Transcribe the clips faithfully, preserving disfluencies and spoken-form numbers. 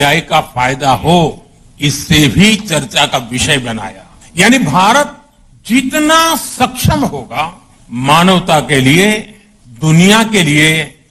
AI का फायदा हो, इससे भी चर्चा का विषय बनाया। यानी भारत जितना सक्षम होगा मानवता के लिए, दुनिया के लिए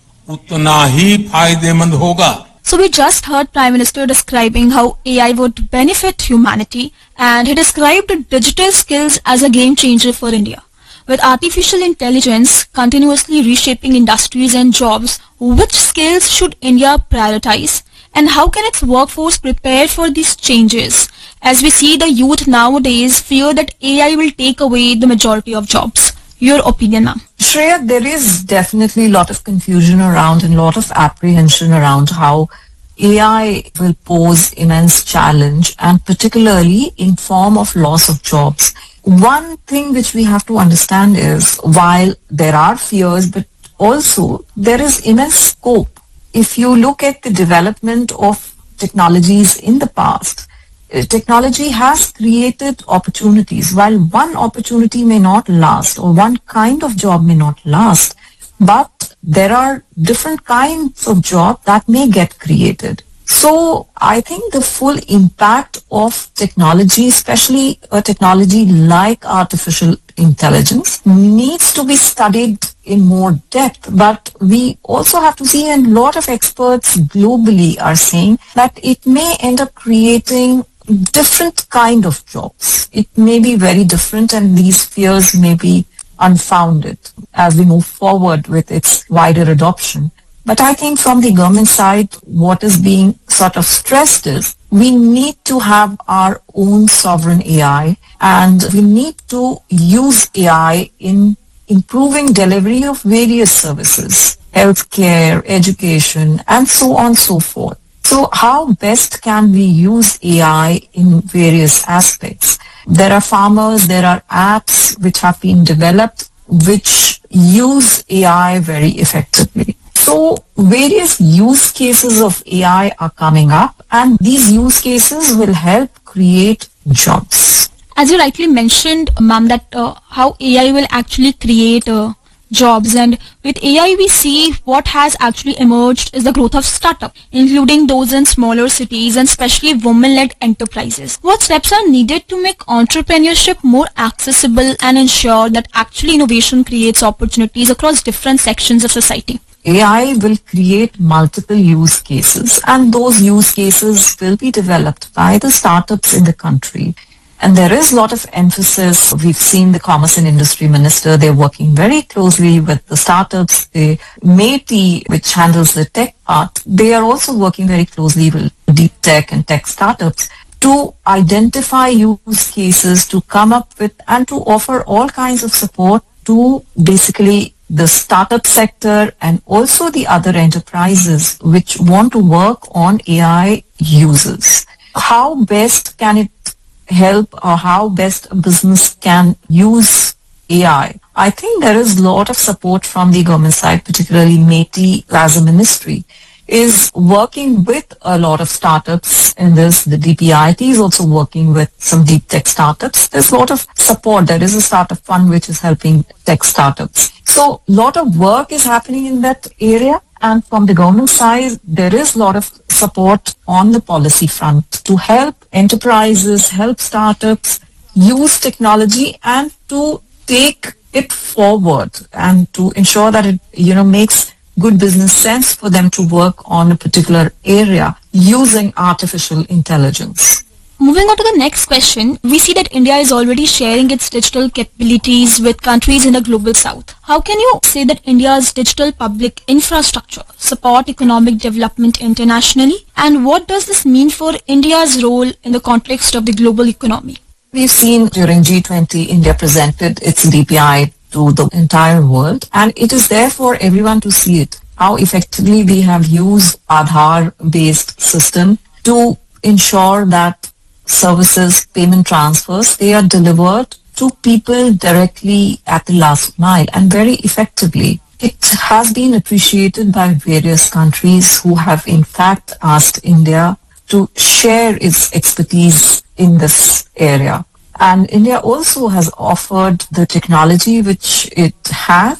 उतना ही फायदेमंद होगा। So we just heard Prime Minister describing how A I would benefit humanity, and he described digital skills as a game changer for India. With artificial intelligence continuously reshaping industries and jobs, which skills should India prioritize? And how can its workforce prepare for these changes? As we see, the youth nowadays fear that A I will take away the majority of jobs. Your opinion, ma'am? Shreya, there is definitely a lot of confusion around and a lot of apprehension around how A I will pose immense challenge, and particularly in form of loss of jobs. One thing which we have to understand is, while there are fears, but also there is immense scope. If you look at the development of technologies in the past, technology has created opportunities. While one opportunity may not last, or one kind of job may not last, but there are different kinds of jobs that may get created. So I think the full impact of technology, especially a technology like artificial intelligence, needs to be studied in more depth. But we also have to see, and a lot of experts globally are saying that it may end up creating different kind of jobs. It may be very different, and these fears may be unfounded as we move forward with its wider adoption. But I think from the government side, what is being sort of stressed is we need to have our own sovereign A I, and we need to use A I in improving delivery of various services, healthcare, education, and so on and so forth. So how best can we use A I in various aspects? There are farmers, there are apps which have been developed which use A I very effectively. So various use cases of A I are coming up, and these use cases will help create jobs. As you rightly mentioned, ma'am, that uh, how A I will actually create uh, jobs, and with A I we see what has actually emerged is the growth of startup, including those in smaller cities and especially women-led enterprises. What steps are needed to make entrepreneurship more accessible and ensure that actually innovation creates opportunities across different sections of society? A I will create multiple use cases, and those use cases will be developed by the startups in the country. And there is a lot of emphasis. We've seen the Commerce and Industry Minister, they're working very closely with the startups. The MeitY, which handles the tech part, they are also working very closely with deep tech and tech startups to identify use cases, to come up with and to offer all kinds of support to basically the startup sector and also the other enterprises which want to work on A I uses. How best can it help, or how best a business can use A I? I think there is a lot of support from the government side, particularly MeitY as a ministry is working with a lot of startups in this. The D P I T is also working with some deep tech startups. There's a lot of support. There is a startup fund which is helping tech startups. So a lot of work is happening in that area. And from the government side, there is a lot of support on the policy front to help enterprises, help startups use technology and to take it forward and to ensure that it, you know, makes good business sense for them to work on a particular area using artificial intelligence. Moving on to the next question, we see that India is already sharing its digital capabilities with countries in the global south. How can you say that India's digital public infrastructure support economic development internationally? And what does this mean for India's role in the context of the global economy? We've seen during G twenty, India presented its D P I to the entire world, and it is there for everyone to see it, how effectively we have used Aadhaar-based system to ensure that services, payment transfers, they are delivered to people directly at the last mile and very effectively. It has been appreciated by various countries who have in fact asked India to share its expertise in this area. And India also has offered the technology which it has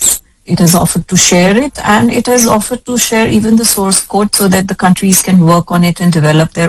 It has offered to share it, and it has offered to share even the source code so that the countries can work on it and develop their